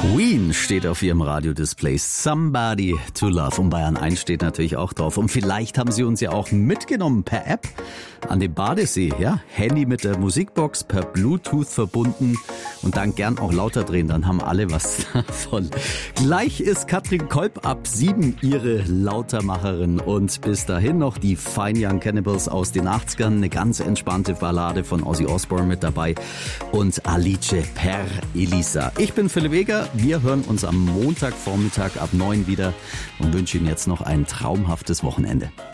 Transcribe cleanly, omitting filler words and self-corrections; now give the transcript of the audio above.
Queen steht auf ihrem Radiodisplay. Somebody to Love. Und Bayern 1 steht natürlich auch drauf. Und vielleicht haben Sie uns ja auch mitgenommen per App an den Badesee. Ja? Handy mit der Musikbox per Bluetooth verbunden und dann gern auch lauter drehen. Dann haben alle was davon. Gleich ist Katrin Kolb ab 7 Ihre Lautermacherin. Und bis dahin noch die Fine Young Cannibals aus den 80ern. Eine ganz entspannte Ballade von Ozzy Osbourne mit dabei. Und Alice per Elisa. Ich bin Philipp Eger. Wir hören uns am Montagvormittag ab 9 wieder und wünschen Ihnen jetzt noch ein traumhaftes Wochenende.